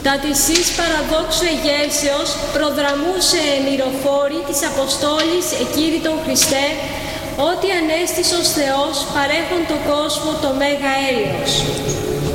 Τα της εις παραδόξου εγέρσεως προδραμούσε μυροφόρη της Αποστόλης εκήρυτον Χριστέ, ότι ανέστησος Θεός παρέχον το κόσμο το μέγα έλεος.